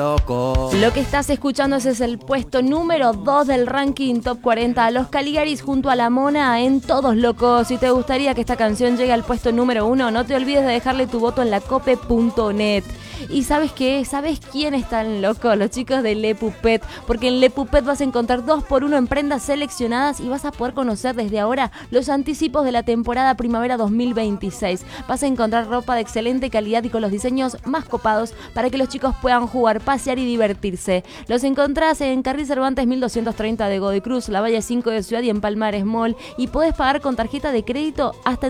Lo que estás escuchando ese es el puesto número 2 del ranking Top 40. Los Caligaris junto a La Mona en Todos Locos. Si te gustaría que esta canción llegue al puesto número 1, no te olvides de dejarle tu voto en lacope.net. ¿Y sabes qué? ¿Sabes quién están locos? Los chicos de Le Puppet. Porque en Le Puppet vas a encontrar 2x1 en prendas seleccionadas y vas a poder conocer desde ahora los anticipos de la temporada primavera 2026. Vas a encontrar ropa de excelente calidad y con los diseños más copados para que los chicos puedan jugar, pasear y divertirse. Los encontrás en Carril Cervantes 1230 de Godoy Cruz, La Valle 5 de Ciudad y en Palmares Mall. Y podés pagar con tarjeta de crédito hasta